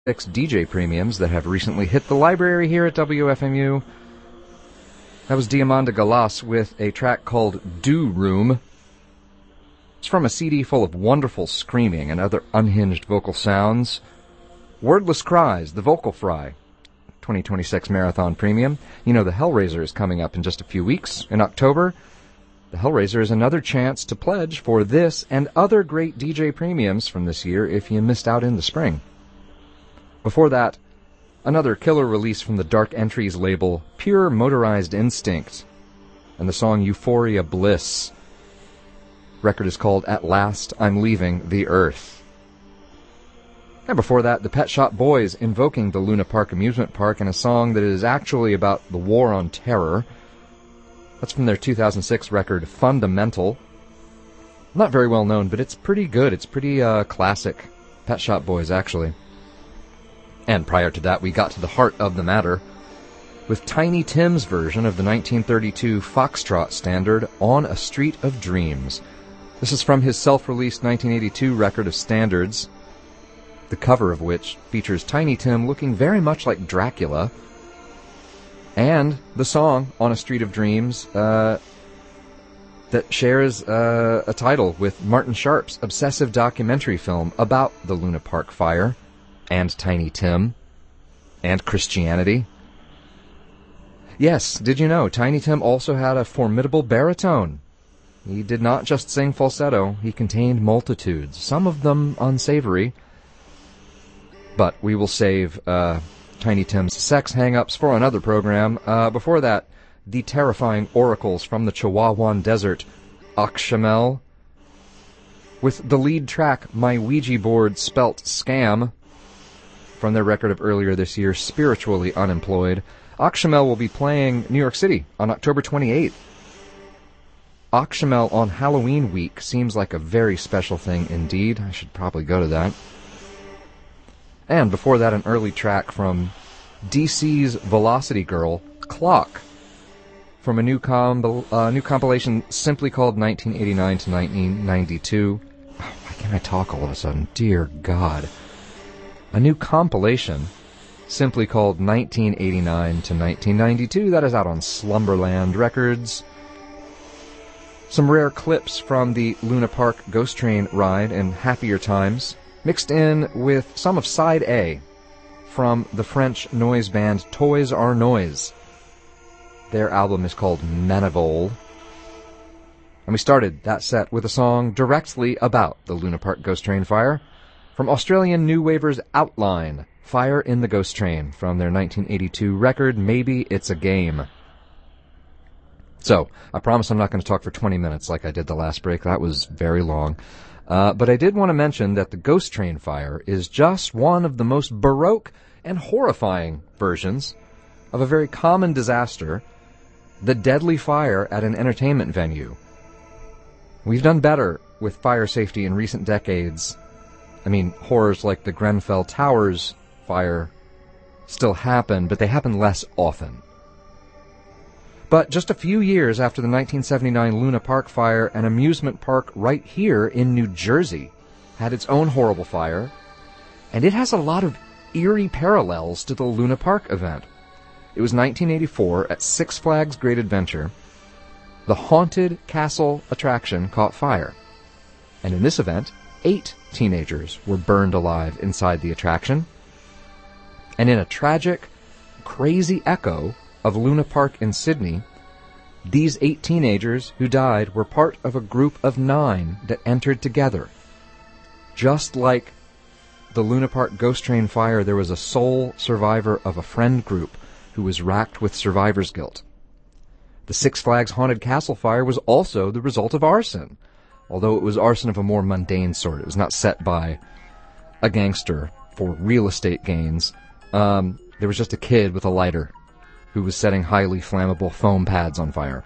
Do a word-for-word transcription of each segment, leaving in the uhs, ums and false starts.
Six D J premiums that have recently hit the library here at W F M U. That was Diamanda Galas with a track called Do Room. It's from a C D full of wonderful screaming and other unhinged vocal sounds. Wordless Cries, the Vocal Fry, twenty twenty-six Marathon Premium. You know, the Hellraiser is coming up in just a few weeks, in October. The Hellraiser is another chance to pledge for this and other great D J premiums from this year if you missed out in the spring. Before that, another killer release from the Dark Entries label, Pure Motorized Instinct, and the song Euphoria Bliss. Record is called At Last I'm Leaving the Earth. And before that, the Pet Shop Boys invoking the Luna Park amusement park in a song that is actually about the war on terror. That's from their two thousand six record Fundamental. Not very well known, but it's pretty good. It's pretty uh, classic. Pet Shop Boys, actually. And prior to that, we got to the heart of the matter with Tiny Tim's version of the nineteen thirty-two Foxtrot standard, On a Street of Dreams. This is from his self-released nineteen eighty-two record of standards, the cover of which features Tiny Tim looking very much like Dracula, and the song, On a Street of Dreams, uh, that shares uh, a title with Martin Sharp's obsessive documentary film about the Luna Park fire, and Tiny Tim, and Christianity. Yes, did you know, Tiny Tim also had a formidable baritone. He did not just sing falsetto, he contained multitudes, some of them unsavory. But we will save uh, Tiny Tim's sex hang-ups for another program. Uh, before that, the terrifying oracles from the Chihuahuan Desert, Akshamel, with the lead track, My Ouija Board Spelt Scam, from their record of earlier this year, Spiritually Unemployed. Akshamel will be playing New York City on October twenty-eighth. Akshamel on Halloween week seems like a very special thing indeed. I should probably go to that. And before that, an early track from D C's Velocity Girl, Clock, from a new, com- uh, new compilation simply called nineteen eighty-nine to nineteen ninety-two. Oh, why can't I talk all of a sudden? Dear God. A new compilation, simply called nineteen eighty-nine to nineteen ninety-two, that is out on Slumberland Records. Some rare clips from the Luna Park Ghost Train ride in happier times, mixed in with some of Side A from the French noise band Toys Are Noise. Their album is called Manivole. And we started that set with a song directly about the Luna Park Ghost Train fire, from Australian New Waver's Outline, Fire in the Ghost Train, from their nineteen eighty-two record, Maybe It's a Game. So, I promise I'm not going to talk for twenty minutes like I did the last break. That was very long. Uh, but I did want to mention that the Ghost Train fire is just one of the most baroque and horrifying versions of a very common disaster, the deadly fire at an entertainment venue. We've done better with fire safety in recent decades. I mean, horrors like the Grenfell Towers fire still happen, but they happen less often. But just a few years after the nineteen seventy-nine Luna Park fire, an amusement park right here in New Jersey had its own horrible fire, and it has a lot of eerie parallels to the Luna Park event. It was nineteen eighty-four at Six Flags Great Adventure. The Haunted Castle attraction caught fire, and in this event, eight teenagers were burned alive inside the attraction. And in a tragic, crazy echo of Luna Park in Sydney, these eight teenagers who died were part of a group of nine that entered together. Just like the Luna Park Ghost Train fire, there was a sole survivor of a friend group who was racked with survivor's guilt. The Six Flags Haunted Castle fire was also the result of arson, although it was arson of a more mundane sort. It was not set by a gangster for real estate gains. Um, there was just a kid with a lighter who was setting highly flammable foam pads on fire.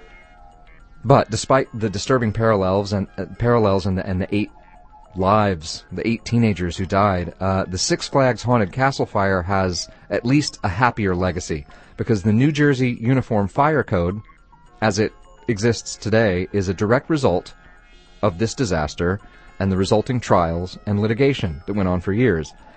But despite the disturbing parallels and uh, parallels and the, and the eight lives, the eight teenagers who died, uh, the Six Flags Haunted Castle fire has at least a happier legacy, because the New Jersey Uniform Fire Code, as it exists today, is a direct result of this disaster and the resulting trials and litigation that went on for years.